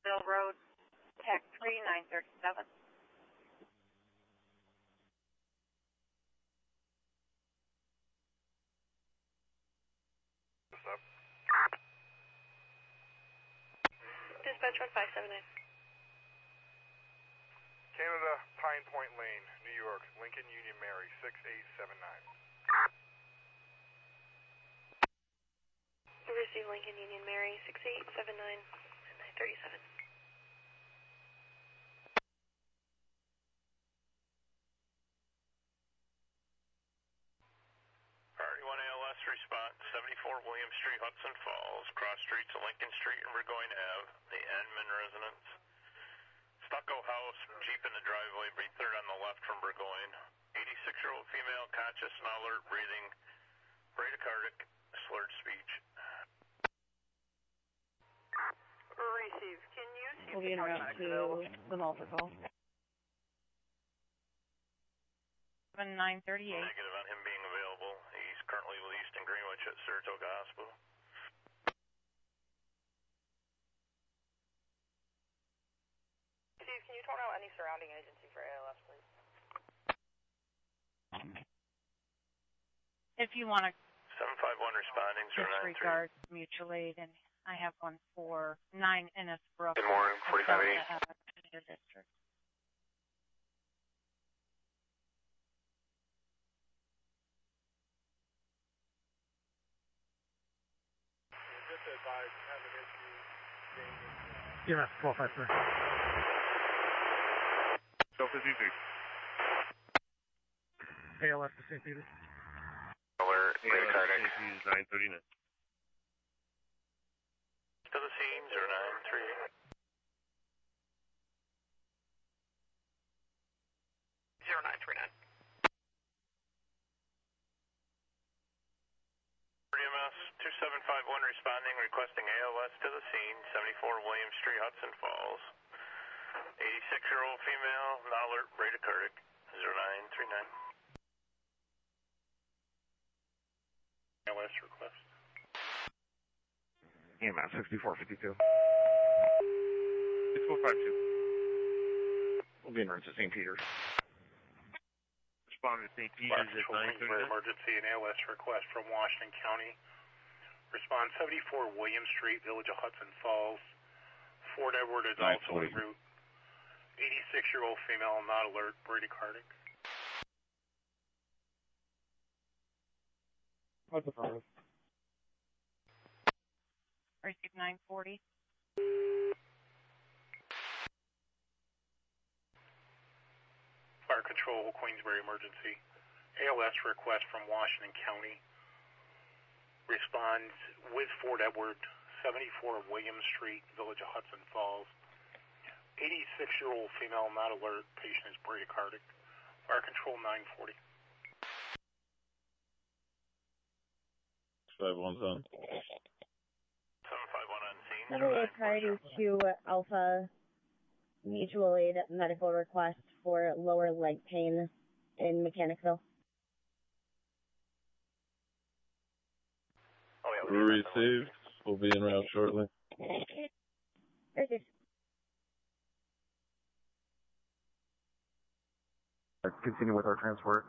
Mill Road, Tech 3937. What's up? Dispatch 1579. Canada, Pine Point Lane, New York, Lincoln Union Mary, 6879. Receive Lincoln Union Mary, 6879 and 937. Priority 1 ALS response, 74 William Street, Hudson Falls, cross streets of Lincoln Street and Burgoyne Ave, the Enman residence. Stucco house, Jeep in the driveway, third on the left from Burgoyne. 86-year-old female, conscious and alert, breathing, bradycardic, slurred speech. Receive. Can you see We'll be en route to the Malta call. 7938. Negative on him being available. He's currently released in Greenwich at Saratoga Hospital. Steve, can you turn out any surrounding agency for ALS, please? If you want to 751 responding, 093. disregard mutual aid, and I have one for 9 Ennis Brook. Good morning, 4580. District. Just advise, have an issue. EMS 1253. Self-easy. ALS to St. Peter. Alert, bradycardic. 939. To the scene, 093. 0939. EMS 2751 responding, requesting ALS to the scene, 74 William Street, Hudson Falls. 86-year-old female, not alert, bradycardic, 0939. ALS request. EMS 6452. 6452. We'll be en route to St. Peter's. Responding to St. Peter's at 939. Emergency and ALS request from Washington County. Respond 74 William Street, Village of Hudson Falls. Fort Edward is also en route. 86-year-old female, not alert, bradycardic. What's the problem? Receive 940. Fire Control, Queensbury emergency. ALS request from Washington County. Responds with Fort Edward, 74 William Street, Village of Hudson Falls. 86-year-old female, not alert, patient is bradycardic. Fire Control 940. 5-1's on. 751 on scene. Number 8 priority to Alpha mutual aid medical request for lower leg pain in Mechanicsville. Oh, yeah, Received. We'll be en route shortly. Received. Continue with our transport.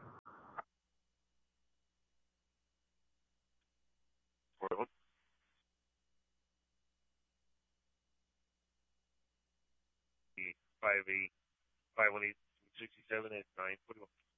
What? 58, 518, 67 at 941.